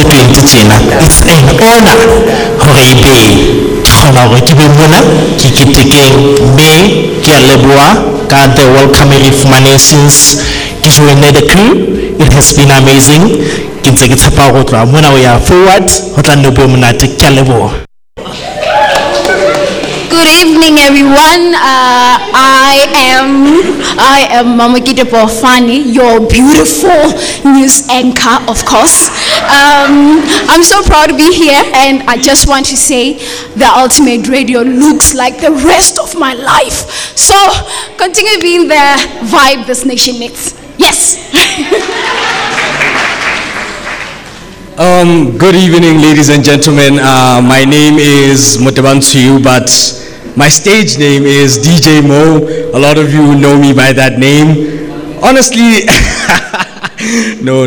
20 tjena. It's an honor hore ebe kgona hore ke be mona ke ketekeng, mme ke a leboha ka the welcome e fumaneng since ke joined the crew. It has been amazing. Ke ntse ke tshepa hore tloha mona ho ya forward ho tla nne bo monate. Ke a leboha. Good evening, everyone. I am Mama Gita Bofani, your beautiful news anchor, of course. I'm so proud to be here, and I just want to say the Ultimate Radio looks like the rest of my life. So continue being the vibe this nation needs. Yes. Good evening, ladies and gentlemen. My name is Motebantu, but my stage name is DJ Mo. A lot of you know me by that name. Honestly, no.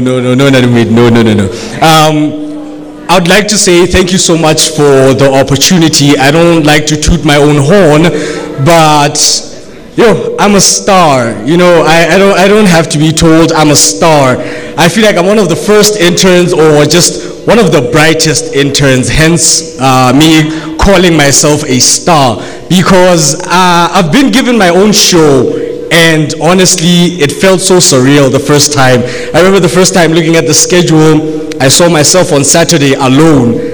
I would like to say thank you so much for the opportunity. I don't like to toot my own horn, but I'm a star. I don't have to be told I'm a star. I feel like I'm one of the first interns, or just one of the brightest interns, hence me calling myself a star, because I've been given my own show, and honestly it felt so surreal the first time. I remember the first time looking at the schedule, I saw myself on Saturday alone,